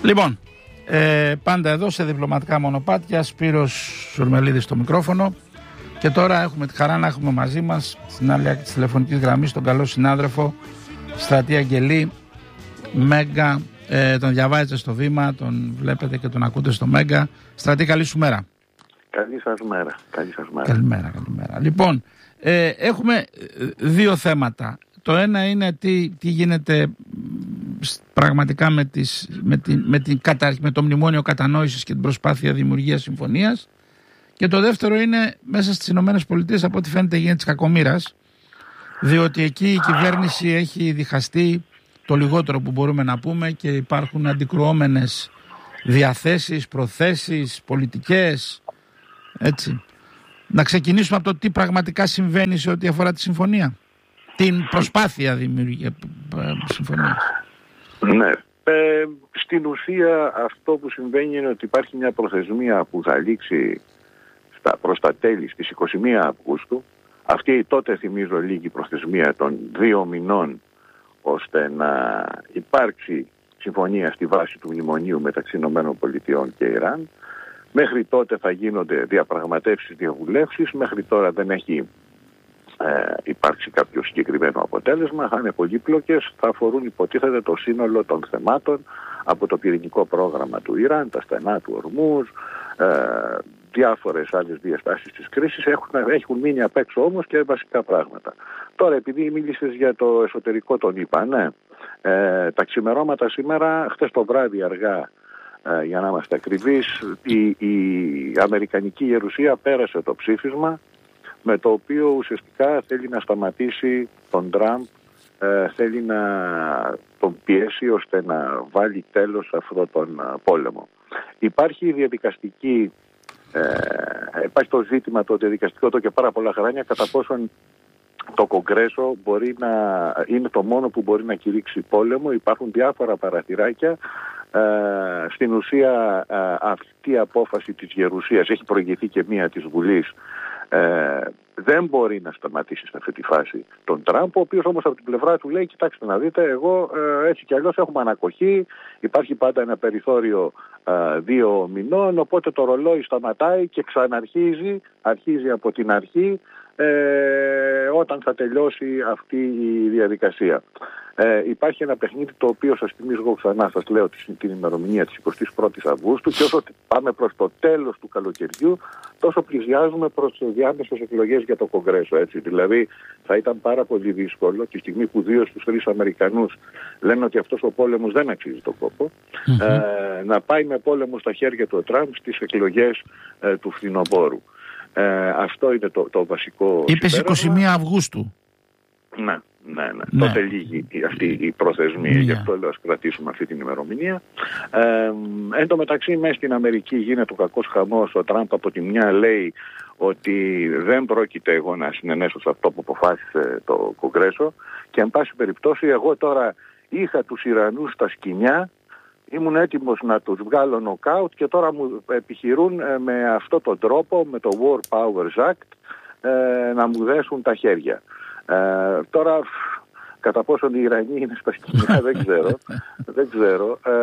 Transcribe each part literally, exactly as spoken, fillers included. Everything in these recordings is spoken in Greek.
Λοιπόν, ε, πάντα εδώ σε διπλωματικά μονοπάτια, Σπύρος Σουρμελίδης στο μικρόφωνο. Και τώρα έχουμε τη χαρά να έχουμε μαζί μας στην άλλη άκρη της τηλεφωνικής γραμμής τον καλό συνάδελφο Στρατή Αγγελή, Μέγκα. Ε, τον διαβάζετε στο Βήμα, τον βλέπετε και τον ακούτε στο Μέγκα. Στρατή, καλή σου μέρα. Καλή σας μέρα. Καλή σας μέρα. Καλημέρα, καλημέρα. Λοιπόν, ε, έχουμε δύο θέματα. Το ένα είναι τι, τι γίνεται πραγματικά με, τις, με, την, με, την, με το μνημόνιο κατανόησης και την προσπάθεια δημιουργίας συμφωνίας. Και το δεύτερο είναι μέσα στις Ηνωμένες Πολιτείες, από ό,τι φαίνεται γίνεται της κακομοίρας, διότι εκεί η κυβέρνηση έχει διχαστεί το λιγότερο που μπορούμε να πούμε και υπάρχουν αντικρουόμενες διαθέσεις, προθέσεις, πολιτικές, έτσι. Να ξεκινήσουμε από το τι πραγματικά συμβαίνει σε ό,τι αφορά τη συμφωνία, την προσπάθεια δημιουργία συμφωνίας. Ναι. Ε, στην ουσία αυτό που συμβαίνει είναι ότι υπάρχει μια προθεσμία που θα λήξει στα, προς τα τέλη στις είκοσι μία Αυγούστου. Αυτή τότε, θυμίζω, λίγη προθεσμία των δύο μηνών ώστε να υπάρξει συμφωνία στη βάση του μνημονίου μεταξύ ΗΠΑ και Ιράν. Μέχρι τότε θα γίνονται διαπραγματεύσεις, διαβουλεύσεις. Μέχρι τώρα δεν έχει ε, υπάρξει κάποιο συγκεκριμένο αποτέλεσμα. Θα είναι πολύπλοκες, θα αφορούν υποτίθεται το σύνολο των θεμάτων από το πυρηνικό πρόγραμμα του Ιράν, τα στενά του Ορμούζ, ε, διάφορες άλλες διαστάσεις της κρίσης. Έχουν, έχουν μείνει απ' έξω όμως και βασικά πράγματα. Τώρα, επειδή μίλησες για το εσωτερικό των ΗΠΑ, ναι, ε, τα ξημερώματα σήμερα, χτες το βράδυ αργά, ε, για να είμαστε ακριβείς, η, η Αμερικανική Γερουσία πέρασε το ψήφισμα με το οποίο ουσιαστικά θέλει να σταματήσει τον Τραμπ, ε, θέλει να τον πιέσει ώστε να βάλει τέλος σε αυτόν τον πόλεμο. Υπάρχει η διαδικαστική Ε, υπάρχει το ζήτημα το διαδικαστικό εδώ και πάρα πολλά χρόνια κατά πόσον το Κογκρέσο μπορεί να είναι το μόνο που μπορεί να κηρύξει πόλεμο. Υπάρχουν διάφορα παραθυράκια. Ε, στην ουσία ε, αυτή η απόφαση της Γερουσίας, έχει προηγηθεί και μία της Βουλής, ε, δεν μπορεί να σταματήσει σε αυτή τη φάση τον Τραμπ, ο οποίος όμως από την πλευρά του λέει: κοιτάξτε να δείτε, εγώ ε, έτσι κι αλλιώς έχουμε ανακοχή, υπάρχει πάντα ένα περιθώριο ε, δύο μηνών, οπότε το ρολόι σταματάει και ξαναρχίζει, αρχίζει από την αρχή ε, όταν θα τελειώσει αυτή η διαδικασία. Ε, υπάρχει ένα παιχνίδι το οποίο σας θυμίζω ξανά, σας λέω την ημερομηνία της εικοστής πρώτης Αυγούστου, και όσο πάμε προς το τέλος του καλοκαιριού τόσο πλησιάζουμε προς τις διάμεσες εκλογές για το Κογκρέσο, έτσι. Δηλαδή θα ήταν πάρα πολύ δύσκολο τη στιγμή που δύο στους τρεις Αμερικανούς λένε ότι αυτός ο πόλεμος δεν αξίζει τον κόπο, mm-hmm. ε, να πάει με πόλεμο στα χέρια του Τραμπ στις εκλογές ε, του φθινοπόρου. Ε, αυτό είναι το, το βασικό. Είπες εικοστή πρώτη Αυγούστου. Ναι. Ναι, ναι. ναι. Τότε λύγει αυτή η προθεσμία, yeah. Γι' αυτό λέω ας κρατήσουμε αυτή την ημερομηνία. Ε, εν τω μεταξύ μέσα στην Αμερική γίνεται ο κακός χαμός. Ο Τραμπ από τη μια λέει ότι δεν πρόκειται εγώ να συνενέσω σε αυτό που αποφάσισε το Κογκρέσο, και εν πάση περιπτώσει εγώ τώρα είχα τους Ιρανούς στα σκοινιά, ήμουν έτοιμος να τους βγάλω νοκάουτ και τώρα μου επιχειρούν με αυτόν τον τρόπο, με το War Powers Act, να μου δέσουν τα χέρια. Ε, τώρα κατά πόσον οι Ιρανοί είναι στα σκηνιά δεν ξέρω, δεν ξέρω. Ε,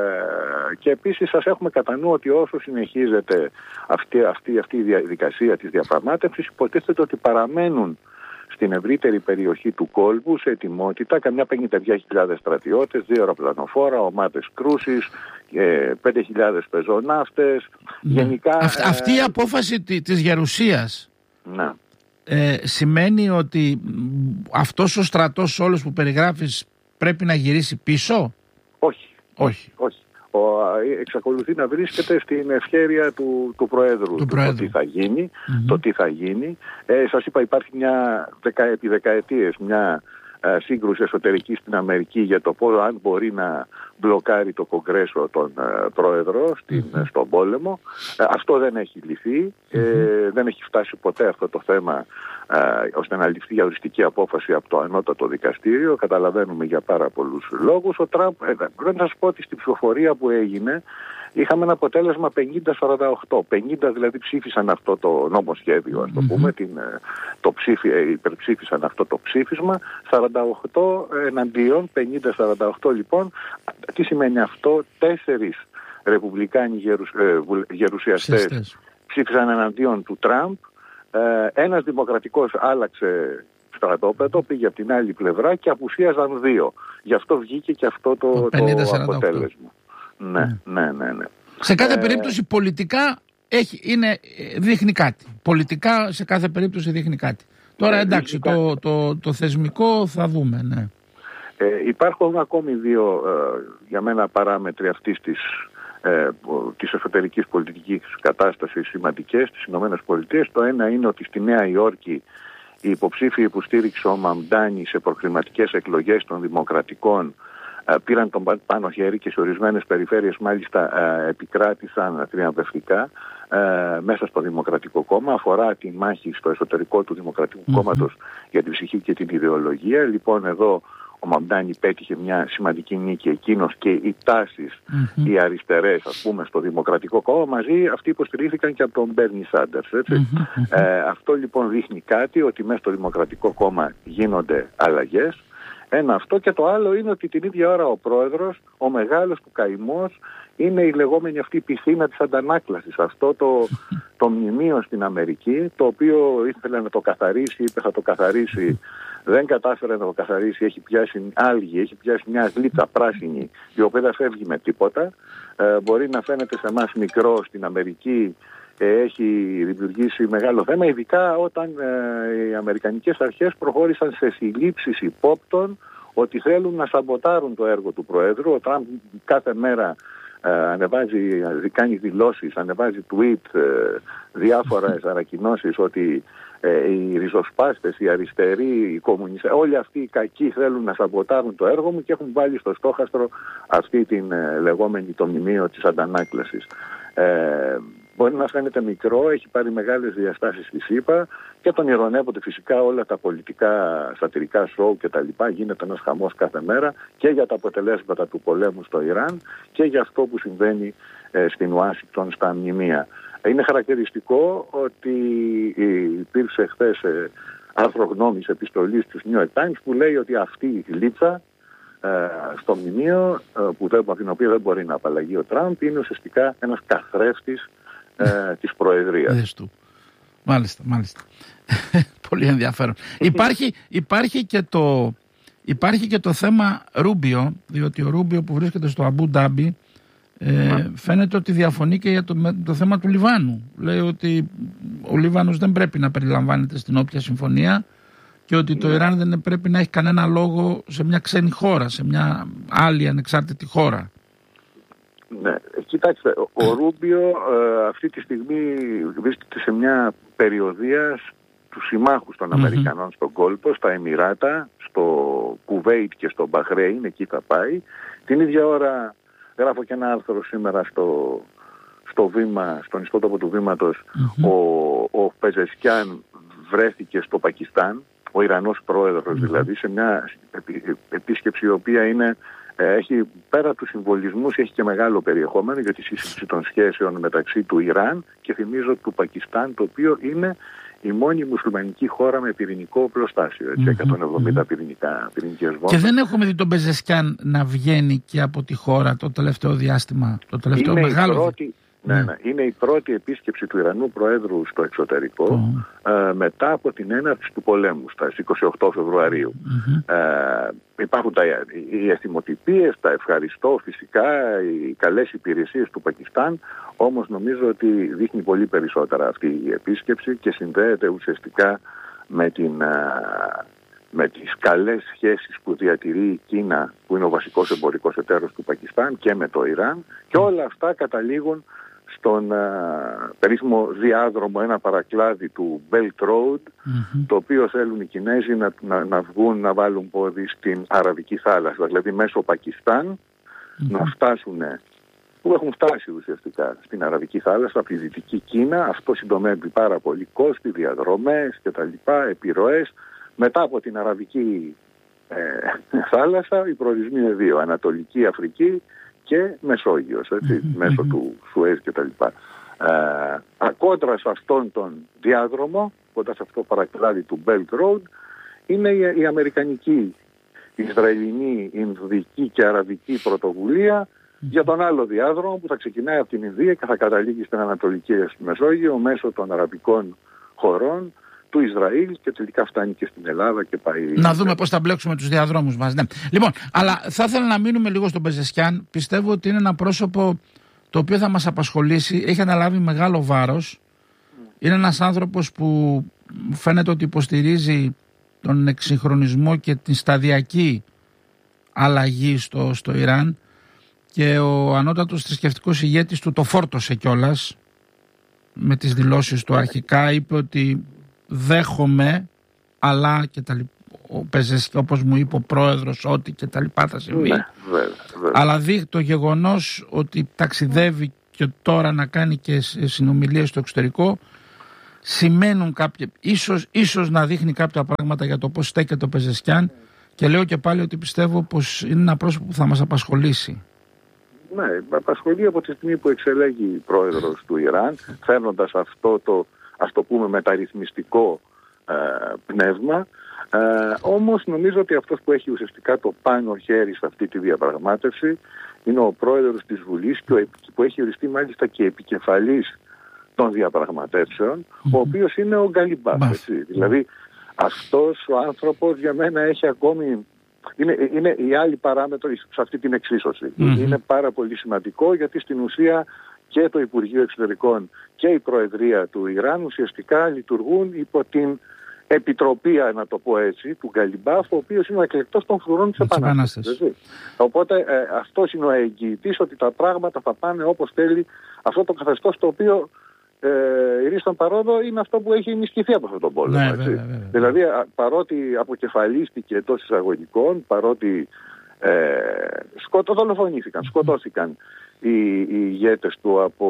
και επίσης σας έχουμε κατά νου ότι όσο συνεχίζεται αυτή, αυτή, αυτή η διαδικασία της διαπραγμάτευσης, υποτίθεται ότι παραμένουν στην ευρύτερη περιοχή του κόλπου σε ετοιμότητα καμιά πενήντα χιλιάδες στρατιώτες, δύο αεροπλανοφόρα, ομάδες κρούσης, πέντε χιλιάδες πεζοναύτες. Ναι. Γενικά, Αυτ, αυτή η απόφαση της Γερουσίας, ναι. Ε, σημαίνει ότι αυτός ο στρατός όλος που περιγράφεις πρέπει να γυρίσει πίσω? Όχι. Όχι. Όχι. Ο, εξακολουθεί να βρίσκεται στην ευχέρεια του, του Προέδρου, του Προέδρου. Το τι θα γίνει. Mm-hmm. Το τι θα γίνει. Ε, σας είπα, υπάρχει μια δεκα, επί δεκαετίες μια ε, σύγκρουση εσωτερική στην Αμερική για το πώς, αν μπορεί να μπλοκάρει το Κογκρέσο τον ε, Πρόεδρο στην, mm-hmm. στον πόλεμο. Ε, αυτό δεν έχει λυθεί. Mm-hmm. Ε, δεν έχει φτάσει ποτέ αυτό το θέμα ε, ώστε να ληφθεί για οριστική απόφαση από το ανώτατο δικαστήριο. Καταλαβαίνουμε για πάρα πολλούς λόγους. Ο Τραμπ, ε, δεν θα σας πω ότι στην ψηφοφορία που έγινε είχαμε ένα αποτέλεσμα πενήντα σαράντα οκτώ. πενήντα δηλαδή ψήφισαν αυτό το νομοσχέδιο, ας το mm-hmm. πούμε, την, το ψήφι, υπερψήφισαν αυτό το ψήφισμα, σαράντα οκτώ εναντίον, πενήντα σαράντα οκτώ λοιπόν. Τι σημαίνει αυτό? Τέσσερις ρεπουμπλικάνοι γερουσ, ε, γερουσιαστές Συστές. ψήφισαν εναντίον του Τραμπ. Ε, ένας δημοκρατικός άλλαξε στρατόπεδο, πήγε από την άλλη πλευρά και απουσίαζαν δύο. Γι' αυτό βγήκε και αυτό το, το, το αποτέλεσμα. Ναι, ναι, ναι, ναι, ναι. Σε κάθε ε... περίπτωση πολιτικά έχει, είναι, δείχνει κάτι. Πολιτικά σε κάθε περίπτωση δείχνει κάτι. Τώρα εντάξει, το, το, το, το θεσμικό θα δούμε, ναι. Ε, υπάρχουν ακόμη δύο ε, για μένα παράμετροι αυτής της, ε, της εσωτερικής πολιτικής κατάστασης σημαντικές στις Ηνωμένες Πολιτείες. Το ένα είναι ότι στη Νέα Υόρκη οι υποψήφοι που στήριξε ο Μαμντάνι σε προκριματικές εκλογές των Δημοκρατικών ε, πήραν τον πάνω χέρι και σε ορισμένες περιφέρειες μάλιστα ε, επικράτησαν τριαμβευτικά ε, μέσα στο Δημοκρατικό Κόμμα. Αφορά τη μάχη στο εσωτερικό του Δημοκρατικού mm-hmm. Κόμματος για την ψυχή και την ιδεολογία. Λοιπόν, εδώ ο Μαμντάνι πέτυχε μια σημαντική νίκη, εκείνος και οι τάσεις, mm-hmm. οι αριστερές, ας πούμε, στο Δημοκρατικό Κόμμα μαζί, αυτοί υποστηρίχθηκαν και από τον Μπέρνι Σάντερς, έτσι. Mm-hmm. Ε, αυτό λοιπόν δείχνει κάτι, ότι μέσα στο Δημοκρατικό Κόμμα γίνονται αλλαγές. Ένα αυτό, και το άλλο είναι ότι την ίδια ώρα ο πρόεδρος, ο μεγάλος του καημός, είναι η λεγόμενη αυτή πισίνα της αντανάκλασης. Αυτό το, το μνημείο στην Αμερική, το οποίο ήθελε να το καθαρίσει, είπε θα το καθαρίσει, δεν κατάφερε να το καθαρίσει, έχει πιάσει άλγη, έχει πιάσει μια γλίτσα πράσινη, η οποία δεν φεύγει με τίποτα. Ε, μπορεί να φαίνεται σε εμάς μικρό, στην Αμερική ε, έχει δημιουργήσει μεγάλο θέμα, ειδικά όταν ε, οι αμερικανικές αρχές προχώρησαν σε συλλήψεις υπόπτων ότι θέλουν να σαμποτάρουν το έργο του Προέδρου. Ο Τραμπ κάθε μέρα ε, ανεβάζει, κάνει δηλώσεις, ανεβάζει tweet, ε, διάφορες ανακοινώσεις ότι Ε, οι ριζοσπάστες, οι αριστεροί, οι κομμουνιστές, όλοι αυτοί οι κακοί θέλουν να σαμποτάρουν το έργο μου και έχουν βάλει στο στόχαστρο αυτή την ε, λεγόμενη το μνημείο της αντανάκλασης. Ε, μπορεί να φαίνεται μικρό, έχει πάρει μεγάλες διαστάσεις στη ΣΥΠΑ και τον ειρωνεύονται φυσικά όλα τα πολιτικά σατυρικά σοου και τα λοιπά. Γίνεται ένας χαμός κάθε μέρα και για τα αποτελέσματα του πολέμου στο Ιράν και για αυτό που συμβαίνει ε, στην Ουάσιγκτον στα μνημεία. Είναι χαρακτηριστικό ότι υπήρξε χθες άρθρο γνώμης επιστολής του New York Times που λέει ότι αυτή η γλίτσα ε, στο μνημείο, ε, που δεν, από την οποία δεν μπορεί να απαλλαγεί ο Τραμπ, είναι ουσιαστικά ένας καθρέφτης ε, της Προεδρίας. Μάλιστα, μάλιστα. Πολύ ενδιαφέρον. υπάρχει, υπάρχει, και το, υπάρχει και το θέμα Ρούμπιο, διότι ο Ρούμπιο που βρίσκεται στο Αμπού Ντάμπι Ε, φαίνεται ότι διαφωνεί και για το, το θέμα του Λιβάνου. Λέει ότι ο Λίβανος δεν πρέπει να περιλαμβάνεται στην όποια συμφωνία και ότι το Ιράν δεν πρέπει να έχει κανένα λόγο σε μια ξένη χώρα, σε μια άλλη ανεξάρτητη χώρα. Ναι, κοιτάξτε, ο Ρούμπιο ε, αυτή τη στιγμή βρίσκεται σε μια περιοδεία του συμμάχους των Αμερικανών mm-hmm. στον κόλπο, στα Εμιράτα, στο Κουβέιτ και στο Μπαχρέιν, εκεί θα πάει. Την ίδια ώρα γράφω και ένα άρθρο σήμερα στο, στο βήμα, στον ιστότοπο του βήματος. Mm-hmm. Ο, ο Πεζεσκιάν βρέθηκε στο Πακιστάν, ο Ιρανός πρόεδρος mm-hmm. δηλαδή, σε μια επίσκεψη η οποία είναι, έχει πέρα του συμβολισμούς, έχει και μεγάλο περιεχόμενο για τη σύσφυξη των σχέσεων μεταξύ του Ιράν και θυμίζω του Πακιστάν, το οποίο είναι η μόνη μουσουλμανική χώρα με πυρηνικό οπλοστάσιο. Έτσι, mm-hmm. εκατόν εβδομήντα πυρηνικά, πυρηνικές βόμβες. Και δεν έχουμε δει τον Πεζεσκιάν να βγαίνει και από τη χώρα το τελευταίο διάστημα, το τελευταίο είναι μεγάλο. Η πρώτη, ναι, ναι. Ναι, είναι η πρώτη επίσκεψη του Ιρανού Προέδρου στο εξωτερικό mm. ε, μετά από την έναρξη του πολέμου, στα είκοσι οκτώ Φεβρουαρίου. Mm-hmm. Ε, υπάρχουν τα, οι εθιμοτυπίες, τα ευχαριστώ φυσικά, οι καλές υπηρεσίες του Πακιστάν, όμως νομίζω ότι δείχνει πολύ περισσότερα αυτή η επίσκεψη και συνδέεται ουσιαστικά με, την, με τις καλές σχέσεις που διατηρεί η Κίνα, που είναι ο βασικός εμπορικός εταίρος του Πακιστάν, και με το Ιράν, και όλα αυτά καταλήγουν στον uh, περίφημο διάδρομο, ένα παρακλάδι του Belt Road, mm-hmm. το οποίο θέλουν οι Κινέζοι να, να, να βγουν, να βάλουν πόδι στην Αραβική θάλασσα, δηλαδή μέσω Πακιστάν mm-hmm. να φτάσουν, που έχουν φτάσει ουσιαστικά στην Αραβική θάλασσα από τη Δυτική Κίνα. Αυτό συντομεύει πάρα πολύ κόστη, διαδρομές κτλ, επιρροές. Μετά από την Αραβική ε, θάλασσα, οι προορισμοί είναι δύο, Ανατολική Αφρική και Μεσόγειος, έτσι, μέσω του Σουέζ και τα λοιπά. Ε, κόντρα σε αυτόν τον διάδρομο, κοντά σε αυτό το παρακλάδι του Belt Road, είναι η, η αμερικανική, η Ισραηλινή, Ινδική και Αραβική πρωτοβουλία για τον άλλο διάδρομο που θα ξεκινάει από την Ινδία και θα καταλήγει στην Ανατολική Μεσόγειο μέσω των αραβικών χωρών του Ισραήλ και τελικά φτάνει και στην Ελλάδα και πάει... Να δούμε πώς θα μπλέξουμε τους διαδρόμους μας. Ναι. Λοιπόν, αλλά θα ήθελα να μείνουμε λίγο στον Πεζεσκιάν. Πιστεύω ότι είναι ένα πρόσωπο το οποίο θα μας απασχολήσει. Έχει αναλάβει μεγάλο βάρος. Mm. Είναι ένας άνθρωπος που φαίνεται ότι υποστηρίζει τον εξυγχρονισμό και την σταδιακή αλλαγή στο, στο Ιράν, και ο ανώτατος θρησκευτικός ηγέτης του το φόρτωσε κιόλας με τις δηλώσεις του αρχικά. Είπε ότι δέχομαι, αλλά και τα λοιπά, ο Πεζεσκιάν, όπως μου είπε ο πρόεδρος, ότι και τα λοιπά θα συμβεί. Ναι, βέβαια, βέβαια. Αλλά δει το γεγονός ότι ταξιδεύει και τώρα να κάνει και συνομιλίες στο εξωτερικό, σημαίνουν κάποια, ίσως, ίσως να δείχνει κάποια πράγματα για το πώς στέκεται ο Πεζεσκιάν, και λέω και πάλι ότι πιστεύω πως είναι ένα πρόσωπο που θα μας απασχολήσει. Ναι, απασχολεί από τη στιγμή που εξελέγει πρόεδρος του Ιράν, φέρνοντας αυτό το, ας το πούμε, μεταρρυθμιστικό ε, πνεύμα. Ε, όμως νομίζω ότι αυτός που έχει ουσιαστικά το πάνω χέρι σε αυτή τη διαπραγμάτευση είναι ο πρόεδρος της Βουλής, και ο, που έχει οριστεί μάλιστα και επικεφαλής των διαπραγματεύσεων, mm-hmm. ο οποίος είναι ο Γκαλιμπάφ. Mm-hmm. Δηλαδή αυτός ο άνθρωπος για μένα έχει ακόμη... Είναι, είναι η άλλη παράμετρο σε αυτή την εξίσωση. Mm-hmm. Είναι πάρα πολύ σημαντικό, γιατί στην ουσία και το Υπουργείο Εξωτερικών και η Προεδρία του Ιράν ουσιαστικά λειτουργούν υπό την επιτροπή, να το πω έτσι, του Γκαλιμπάφ, ο οποίος είναι ο εκλεκτός των φρουρών της Επανάστασης. Οπότε ε, αυτός είναι ο εγγυητής ότι τα πράγματα θα πάνε όπως θέλει αυτό το καθεστώς, το οποίο ε, η Ρίστον Παρόδο είναι αυτό που έχει ενισχυθεί από αυτόν τον πόλεμο. Ναι, βέβαια, βέβαια. Δηλαδή, α, παρότι αποκεφαλίστηκε εντός εισαγωγικών, παρότι ε, σκοτώ, δολοφονήθηκαν, σκοτώθηκαν οι, οι ηγέτες του από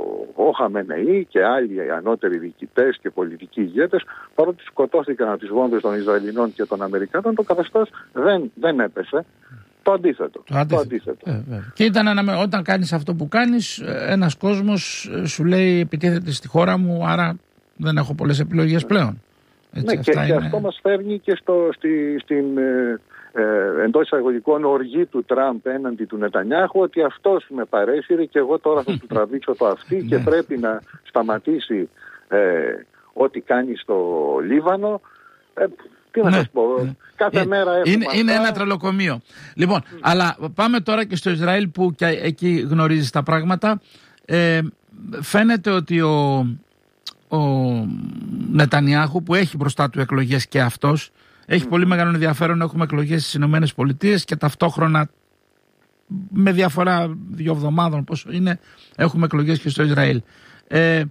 ο Χαμενεή και άλλοι ανώτεροι διοικητές και πολιτικοί ηγέτες, παρότι σκοτώθηκαν από τις βόμβες των Ισραηλινών και των Αμερικανών, το καθεστώς δεν, δεν έπεσε. Το αντίθετο. Το αντίθετο. Το αντίθετο. Ε, και ήταν ένα, όταν κάνεις αυτό που κάνεις, ένας κόσμος σου λέει επιτίθεται στη χώρα μου, άρα δεν έχω πολλές επιλογές πλέον. Έτσι, ναι, και, είναι... και αυτό μας φέρνει και στο, στη, στην ε, ε, εντός εισαγωγικών οργή του Τραμπ έναντι του Νετανιάχου, ότι αυτός με παρέσυρε και εγώ τώρα θα του τραβήξω το αυτί και πρέπει να σταματήσει ε, ό,τι κάνει στο Λίβανο. Ε, Τι να ναι. σας πω, κάθε ε, μέρα έχουμε... Είναι, είναι ένα τρελοκομείο. Λοιπόν, mm. αλλά πάμε τώρα και στο Ισραήλ, που και εκεί γνωρίζεις τα πράγματα. Ε, φαίνεται ότι ο, ο Νετανιάχου, που έχει μπροστά του εκλογές και αυτός, έχει mm. πολύ μεγάλο ενδιαφέρον. Έχουμε εκλογές στις Ηνωμένες Πολιτείες και ταυτόχρονα, με διαφορά δύο εβδομάδων πόσο είναι, έχουμε εκλογές και στο Ισραήλ. Ε,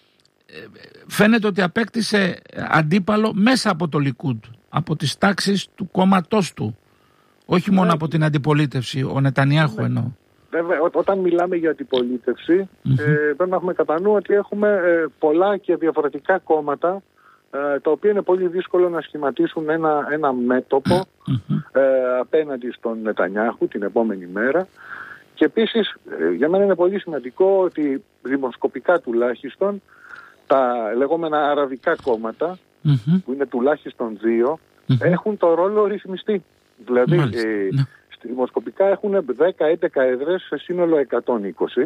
φαίνεται ότι απέκτησε αντίπαλο μέσα από το Λικούντ, από τις τάξεις του κόμματός του, όχι μόνο ναι. από την αντιπολίτευση, ο Νετανιάχου ναι. εννοώ. Βέβαια, ό, όταν μιλάμε για αντιπολίτευση, mm-hmm. ε, πρέπει να έχουμε κατά νου ότι έχουμε ε, πολλά και διαφορετικά κόμματα, ε, τα οποία είναι πολύ δύσκολο να σχηματίσουν ένα, ένα μέτωπο mm-hmm. ε, απέναντι στον Νετανιάχου την επόμενη μέρα. Και επίσης, ε, για μένα είναι πολύ σημαντικό ότι δημοσκοπικά τουλάχιστον, τα λεγόμενα αραβικά κόμματα, mm-hmm. που είναι τουλάχιστον δύο, mm-hmm. έχουν το ρόλο ρυθμιστή. Δηλαδή, ε, ναι. στη δημοσκοπικά έχουν δέκα έντεκα έδρες σε σύνολο εκατόν είκοσι.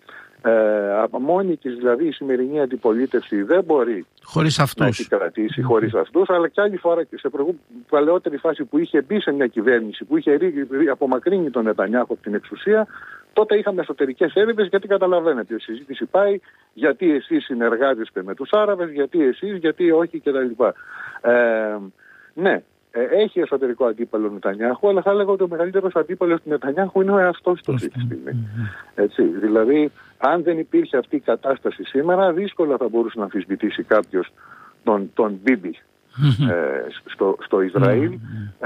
Ε, μόνη της δηλαδή η σημερινή αντιπολίτευση δεν μπορεί χωρίς αυτούς. να επικρατήσει mm-hmm. χωρίς αυτούς, αλλά και άλλη φορά σε παλαιότερη φάση που είχε μπει σε μια κυβέρνηση που είχε απομακρύνει τον Νετανιάχου από την εξουσία, τότε είχαμε εσωτερικές έρευνες, γιατί καταλαβαίνετε, η συζήτηση πάει γιατί εσείς συνεργάζεστε με τους Άραβες, γιατί εσείς, γιατί όχι κτλ. Ε, ναι, έχει εσωτερικό αντίπαλο Νετανιάχου, αλλά θα έλεγα ότι ο μεγαλύτερος αντίπαλος του Νετανιάχου είναι ο εαυτός του αυτή τη στιγμή. Έτσι, δηλαδή, αν δεν υπήρχε αυτή η κατάσταση σήμερα, δύσκολα θα μπορούσε να αμφισβητήσει κάποιος τον, τον Μπίμπι ε, στο, στο Ισραήλ. Ε,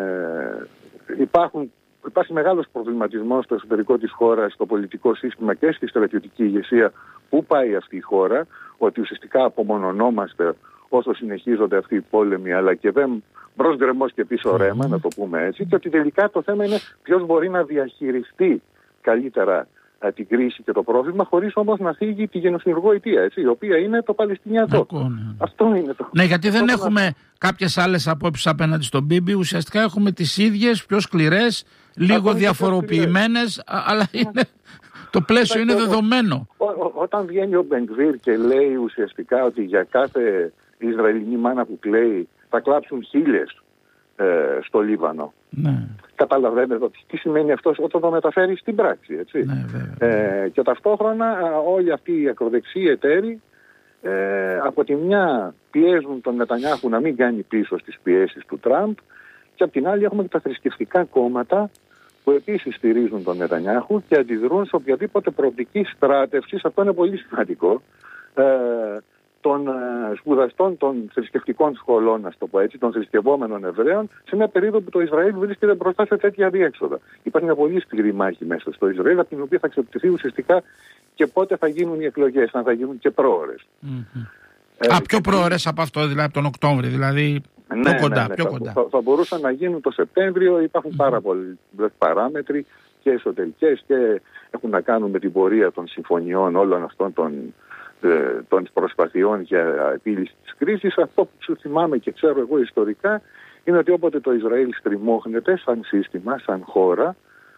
υπάρχουν Υπάρχει μεγάλος προβληματισμός στο εσωτερικό της χώρας, στο πολιτικό σύστημα και στη στρατιωτική ηγεσία, πού πάει αυτή η χώρα, ότι ουσιαστικά απομονωνόμαστε όσο συνεχίζονται αυτοί οι πόλεμοι, αλλά και δεν μπρος γκρεμός και πίσω ρέμα, να το πούμε έτσι, και ότι τελικά το θέμα είναι ποιος μπορεί να διαχειριστεί καλύτερα α, την κρίση και το πρόβλημα, χωρίς όμως να θίγει τη γενοσυλλογική αιτία, έτσι, η οποία είναι το Παλαιστινιακό. Ναι. Αυτό είναι το. Ναι, γιατί δεν έχουμε να... κάποιες άλλες απόψεις απέναντι στον Μπίμπι. Ουσιαστικά έχουμε τις ίδιες, πιο σκληρές, λίγο διαφοροποιημένες, αλλά είναι... Το πλαίσιο είναι δεδομένο. Ό, ό, όταν βγαίνει ο Μπενγκβίρ και λέει ουσιαστικά ότι για κάθε Ισραηλινή μάνα που κλαίει θα κλάψουν χίλιες ε, στο Λίβανο. Ναι. Καταλαβαίνετε τι σημαίνει αυτό όταν το μεταφέρει στην πράξη. Έτσι. Ναι, βέβαια. Ε, και ταυτόχρονα όλοι αυτοί οι ακροδεξιοί εταίροι ε, από τη μια πιέζουν τον Νετανιάχου να μην κάνει πίσω στις πιέσεις του Τραμπ, και από την άλλη έχουμε και τα θρησκευτικά κόμματα που επίσης στηρίζουν τον Νετανιάχου και αντιδρούν σε οποιαδήποτε προοπτική στράτευσης, αυτό είναι πολύ σημαντικό, ε, των ε, σπουδαστών των θρησκευτικών σχολών, να το πω έτσι, των θρησκευόμενων Εβραίων, σε μια περίοδο που το Ισραήλ βρίσκεται μπροστά σε τέτοια διέξοδα. Υπάρχει μια πολύ σκληρή μάχη μέσα στο Ισραήλ, από την οποία θα εξαρτηθεί ουσιαστικά και πότε θα γίνουν οι εκλογές, αν θα γίνουν και πρόωρες. Mm-hmm. Ε, Α, πιο πρόωρες από αυτό, δηλαδή από τον Οκτώβρη, δηλαδή. Ναι, πιο κοντά, ναι, ναι, πιο θα, κοντά. Θα, θα μπορούσαν να γίνουν το Σεπτέμβριο. Υπάρχουν mm-hmm. πάρα πολλοί παράμετροι και εσωτερικές και έχουν να κάνουν με την πορεία των συμφωνιών όλων αυτών των, ε, των προσπαθειών για επίλυση της κρίσης. Αυτό που σου θυμάμαι και ξέρω εγώ ιστορικά είναι ότι όποτε το Ισραήλ στριμώχνεται σαν σύστημα, σαν χώρα,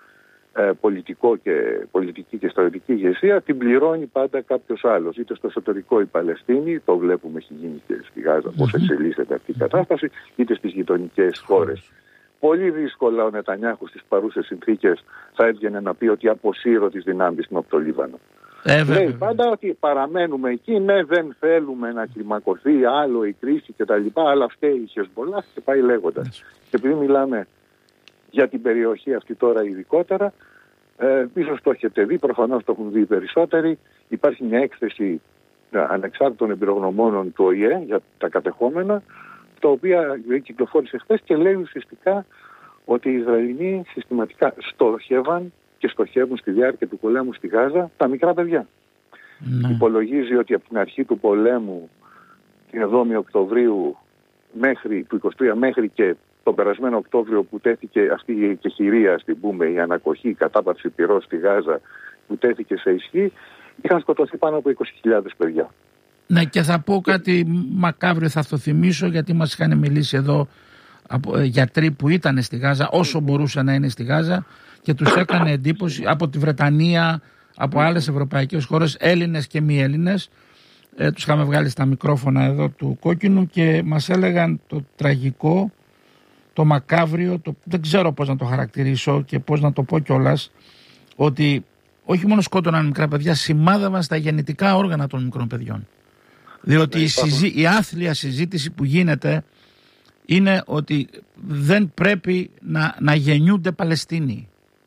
ε, πολιτικό και, πολιτική και στρατιωτική ηγεσία, την πληρώνει πάντα κάποιος άλλος. Είτε στο εσωτερικό η Παλαιστίνη, το βλέπουμε έχει γίνει και στη Γάζα πώς εξελίσσεται αυτή η κατάσταση, είτε στις γειτονικές χώρες. Πολύ δύσκολα ο Νετανιάχου στις παρούσες συνθήκες θα έβγαινε να πει ότι αποσύρω τις δυνάμεις μου από το Λίβανο. Ε, Λέει πάντα ότι παραμένουμε εκεί, ναι, δεν θέλουμε να κλιμακωθεί άλλο η κρίση κτλ. Αλλά φταίει η Χεσμολάχ και πάει λέγοντας. Yes. Και επειδή μιλάμε για την περιοχή αυτή τώρα ειδικότερα, ε, ίσως το έχετε δει, προφανώς το έχουν δει οι περισσότεροι, υπάρχει μια έκθεση ανεξάρτητων εμπειρογνωμόνων του Ο Η Ε για τα κατεχόμενα, τα οποία κυκλοφόρησε χθες και λέει ουσιαστικά ότι οι Ισραηλινοί συστηματικά στοχεύαν και στοχεύουν στη διάρκεια του πολέμου στη Γάζα τα μικρά παιδιά. Ναι. Υπολογίζει ότι από την αρχή του πολέμου, την εβδόμη Οκτωβρίου μέχρι, του είκοσι τρία μέχρι και τον περασμένο Οκτώβριο που τέθηκε αυτή η κεχηρία, στην πούμε, η ανακοχή, η κατάπαυση πυρός στη Γάζα που τέθηκε σε ισχύ, είχαν σκοτωθεί πάνω από είκοσι χιλιάδες παιδιά. Ναι, και θα πω κάτι μακάβριο, θα το θυμίσω, γιατί μας είχαν μιλήσει εδώ από, ε, γιατροί που ήταν στη Γάζα, όσο μπορούσαν να είναι στη Γάζα, και τους έκανε εντύπωση από τη Βρετανία, από άλλες ευρωπαϊκές χώρες, Έλληνες και μη Έλληνες. Ε, τους είχαμε βγάλει στα μικρόφωνα εδώ του Κόκκινου και μας έλεγαν το τραγικό, το μακάβριο, το, δεν ξέρω πώς να το χαρακτηρίσω και πώς να το πω κιόλας, ότι όχι μόνο σκότωναν μικρά παιδιά, σημάδευαν στα γεννητικά όργανα των μικρών παιδιών. Διότι ναι, η, συζή, η άθλια συζήτηση που γίνεται είναι ότι δεν πρέπει να, να γεννιούνται Παλαιστίνοι.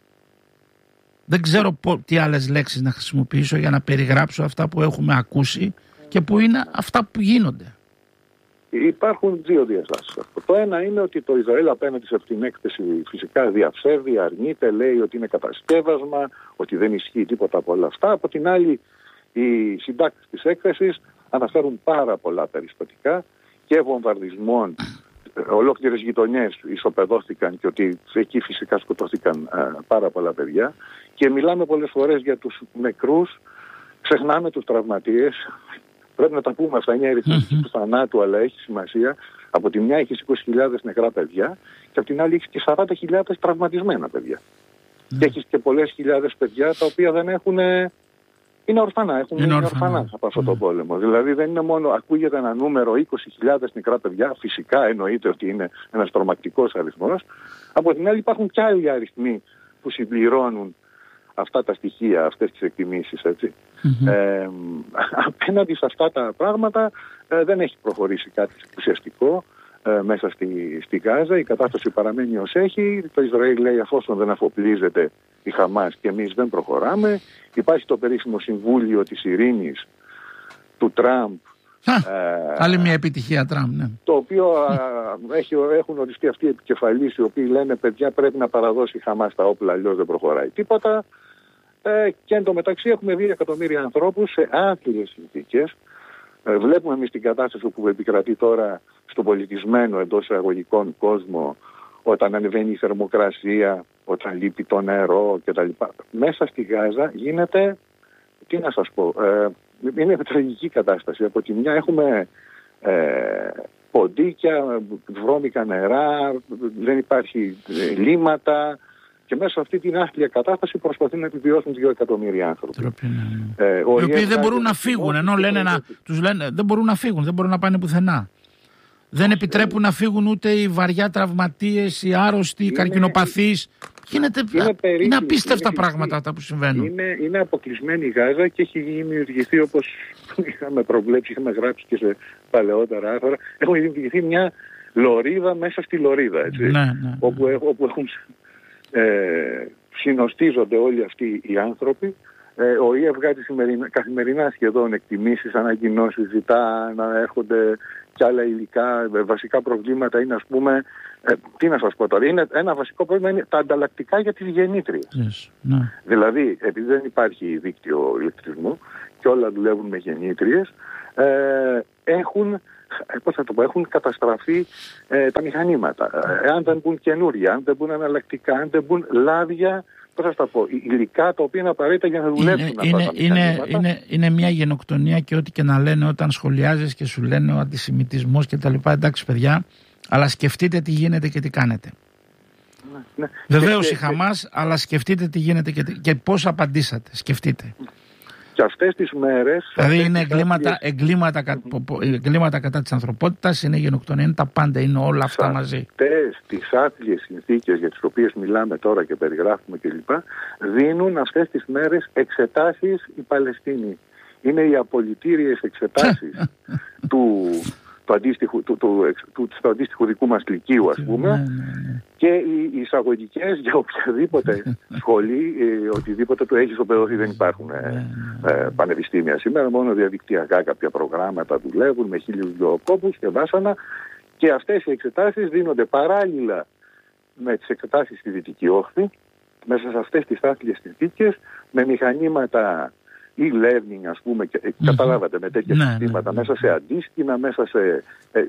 Δεν ξέρω πο, τι άλλες λέξεις να χρησιμοποιήσω για να περιγράψω αυτά που έχουμε ακούσει και που είναι αυτά που γίνονται. Υπάρχουν δύο διαστάσεις. Το ένα είναι ότι το Ισραήλ απέναντι σε αυτήν την έκθεση φυσικά διαψεύδει, αρνείται, λέει ότι είναι κατασκεύασμα, ότι δεν ισχύει τίποτα από όλα αυτά. Από την άλλη, οι συντάκτες της έκθεσης αναφέρουν πάρα πολλά περιστατικά και βομβαρδισμών. Ολόκληρες γειτονιές ισοπεδώθηκαν και ότι εκεί φυσικά σκοτώθηκαν α, πάρα πολλά παιδιά. Και μιλάμε πολλές φορές για τους νεκρούς, ξεχνάμε τους τραυματίες. Πρέπει να τα πούμε αυτά, είναι η αριθμητική του θανάτου, αλλά έχει σημασία. Από τη μια έχεις είκοσι χιλιάδες νεκρά παιδιά και από την άλλη έχεις και σαράντα χιλιάδες τραυματισμένα παιδιά. Mm. Και έχεις και πολλές χιλιάδες παιδιά τα οποία δεν έχουν... Είναι ορφανά, έχουν είναι ορφανά, ορφανά από αυτόν τον mm. πόλεμο. Δηλαδή δεν είναι μόνο, ακούγεται ένα νούμερο είκοσι χιλιάδες νεκρά παιδιά, φυσικά εννοείται ότι είναι ένας τρομακτικός αριθμός. Από την άλλη υπάρχουν και άλλοι αριθμοί που συμπληρώνουν αυτά τα στοιχεία, αυτές τις εκτιμήσεις, έτσι. Mm-hmm. Ε, απέναντι σε αυτά τα πράγματα ε, δεν έχει προχωρήσει κάτι ουσιαστικό ε, μέσα στη, στη Γάζα. Η κατάσταση παραμένει ως έχει. Το Ισραήλ λέει αφόσον δεν αφοπλίζεται η Χαμάς και εμείς δεν προχωράμε. Υπάρχει το περίφημο Συμβούλιο της Ειρήνης του Τραμπ. Ε, άλλη μια επιτυχία Τραμπ, ναι. Το οποίο α, έχει, έχουν οριστεί αυτοί οι επικεφαλείς οι οποίοι λένε παιδιά πρέπει να παραδώσει η Χαμάς τα όπλα, αλλιώς δεν προχωράει τίποτα. Ε, και εν τω μεταξύ έχουμε δύο εκατομμύρια ανθρώπους σε άθλιες συνθήκες Ε, βλέπουμε εμείς την κατάσταση που επικρατεί τώρα στον πολιτισμένο εντός εισαγωγικών κόσμο, όταν ανεβαίνει η θερμοκρασία, όταν λείπει το νερό κτλ. Μέσα στη Γάζα γίνεται, τι να σας πω, ε, είναι τραγική κατάσταση. Από τη μια έχουμε ε, ποντίκια, βρώμικα νερά, δεν υπάρχει ε, λίματα, και μέσα σε αυτή την άθλια κατάσταση προσπαθούν να επιβιώσουν δύο εκατομμύρια άνθρωποι. Ε, οι οποίοι δεν μπορούν να φύγουν, ενώ λένε να, τους λένε δεν μπορούν να φύγουν, δεν μπορούν να πάνε πουθενά. Δεν επιτρέπουν να φύγουν ούτε οι βαριά τραυματίες, οι άρρωστοι, οι καρκινοπαθείς. Γίνεται, είναι, είναι απίστευτα είναι πράγματα αυτά που συμβαίνουν. Είναι, είναι αποκλεισμένη η Γάζα και έχει δημιουργηθεί, όπως είχαμε προβλέψει, είχαμε γράψει και σε παλαιότερα άρθρα, έχει δημιουργηθεί μια λωρίδα μέσα στη λωρίδα. Έτσι, ναι, ναι, ναι. Όπου, όπου έχουν, ε, συνοστίζονται όλοι αυτοί οι άνθρωποι. Ε, ο ΙΕ βγάζει καθημερινά σχεδόν εκτιμήσεις, ανακοινώσεις, ζητά να έρχονται και άλλα υλικά. Βασικά προβλήματα είναι, ας πούμε, ε, τι να σας πω τώρα, είναι, ένα βασικό πρόβλημα είναι τα ανταλλακτικά για τις γεννήτριες. Yes, ναι. Δηλαδή, επειδή δεν υπάρχει δίκτυο ηλεκτρισμού και όλα δουλεύουν με γεννήτριες, ε, έχουν, πώς θα το πω, έχουν καταστραφεί ε, τα μηχανήματα. Ε, αν δεν μπουν καινούρια, αν δεν μπουν αναλλακτικά, αν δεν μπουν λάδια, πώς θα το πω, υλικά τα οποία είναι απαραίτητα για να δουλέψουν είναι, αυτά είναι, τα μηχανήματα. Είναι, είναι, είναι μια γενοκτονία, και ό,τι και να λένε όταν σχολιάζεις και σου λένε ο αντισημιτισμός και τα λοιπά, εντάξει παιδιά, αλλά σκεφτείτε τι γίνεται και τι κάνετε. Ναι, ναι. Βεβαίως και, η Χαμάς, και, αλλά σκεφτείτε τι γίνεται και, και πώς απαντήσατε. Σκεφτείτε. Και αυτές τις μέρες... Δηλαδή είναι εγκλήματα, εγκλήματα, εγκλήματα κατά της ανθρωπότητας, είναι γενοκτονία, είναι τα πάντα, είναι όλα αυτά μαζί. Αυτές τις άθλιες συνθήκες για τις οποίες μιλάμε τώρα και περιγράφουμε κλπ. Δίνουν αυτές τις μέρες εξετάσεις οι Παλαιστίνοι. Είναι οι απολυτήριες εξετάσεις του... του αντίστοιχου, του, του, του, του αντίστοιχου δικού μας λυκείου, ας πούμε, ναι, ναι, ναι. Και οι εισαγωγικές για οποιαδήποτε σχολή, ε, οτιδήποτε το έχει στο παιδόφι, δεν υπάρχουν ε, ε, πανεπιστήμια σήμερα, μόνο διαδικτυακά κάποια προγράμματα δουλεύουν με χίλιους δυο κόπους και βάσανα, και αυτές οι εξετάσεις δίνονται παράλληλα με τις εξετάσεις στη Δυτική Όχθη, μέσα σε αυτές τις άθλιες συνθήκες, με μηχανήματα e-learning, ας πούμε, και, mm-hmm. καταλάβατε, με τέτοια ναι, συστήματα, ναι, ναι. μέσα σε αντίσκηνα, μέσα σε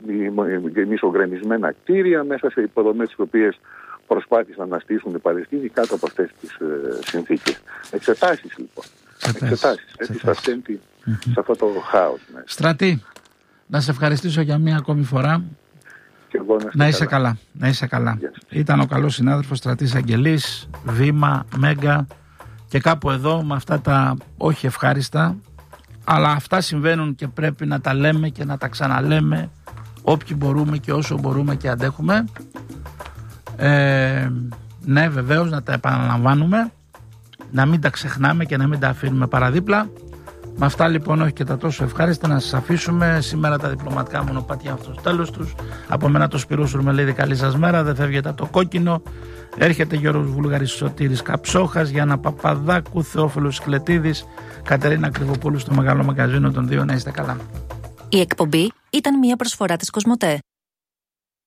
ε, μισογκρεμισμένα κτίρια, μέσα σε υποδομές τις οποίες προσπάθησαν να στήσουν οι Παλαιστίνοι κάτω από αυτές τις ε, συνθήκες. Εξετάσεις λοιπόν. Εξετάσεις. Έτσι στα στέντη mm-hmm. σε αυτό το χάος. Ναι. Στρατή, να σε ευχαριστήσω για μία ακόμη φορά. Και εγώ να, να είσαι καλά. καλά. Να είσαι καλά. Yes. Ήταν ο καλός συνάδελφος Στρατής Αγγελής, Βήμα, Μέγκα. Και κάπου εδώ με αυτά τα όχι ευχάριστα, αλλά αυτά συμβαίνουν και πρέπει να τα λέμε και να τα ξαναλέμε όποιοι μπορούμε και όσο μπορούμε και αντέχουμε. Ε, ναι, βεβαίως να τα επαναλαμβάνουμε, να μην τα ξεχνάμε και να μην τα αφήνουμε παραδίπλα. Με αυτά λοιπόν, όχι και τα τόσο ευχάριστα, να σας αφήσουμε. Σήμερα τα διπλωματικά μονοπάτια αυτό στο τέλος τους. Από μένα το Σπυρό Σουρμελίδη, καλή σας μέρα. Δεν φεύγετε από το κόκκινο. Έρχεται Γιώργος Βούλγαρης, Σωτήρης Καψόχας, Γιάννα Παπαδάκου, Θεόφιλος Σκλετίδης, Κατερίνα Κρυβοπούλου στο Μεγάλο Μαγκαζίνο των δύο. Να είστε καλά. Η εκπομπή ήταν μια προσφορά της Κοσμοτέ.